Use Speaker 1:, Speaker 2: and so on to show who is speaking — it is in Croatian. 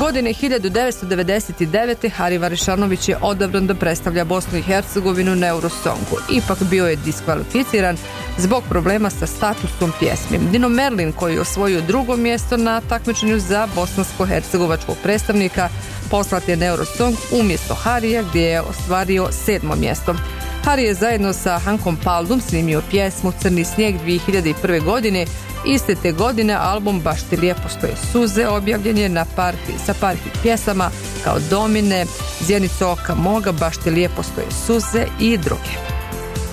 Speaker 1: Godine 1999. Hari Varišanović je odabran da predstavlja Bosnu i Hercegovinu na Eurosongu. Ipak bio je diskvalificiran zbog problema sa statusom pjesme. Dino Merlin, koji je osvojio drugo mjesto na takmičenju za bosansko-hercegovačkog predstavnika, poslat je na Eurosong umjesto Harija, gdje je ostvario 7. mjesto. Hari je zajedno sa Hankom Paldom snimio pjesmu Crni snijeg 2001. godine. Iste te godine album Baš ti lijepo stoje suze objavljen je sa par pjesama kao Domine, Zjenice oka moga, Baš ti lijepo stoje suze i druge.